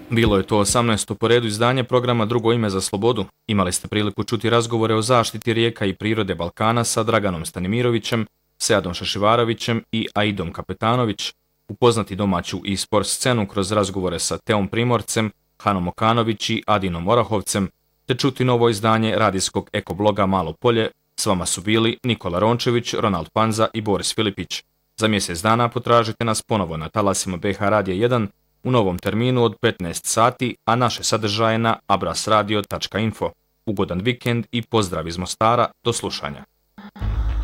Bilo je to 18. po redu izdanje programa Drugo ime za slobodu. Imali ste priliku čuti razgovore o zaštiti rijeka i prirode Balkana sa Draganom Stanimirovićem, Seadom Šašivarovićem i Aidom Kapetanović, upoznati domaću i sport scenu kroz razgovore sa Teom Primorcem, Hanom Okanović i Adinom Orahovcem, te čuti novo izdanje radijskog ekobloga Malo polje. S vama su bili Nikola Rončević, Ronald Panza i Boris Filipić. Za mjesec dana potražite nas ponovo na talasima BH Radija 1 u novom terminu od 15 sati, a naše sadržaje na abrasradio.info. Ugodan vikend i pozdrav iz Mostara, do slušanja.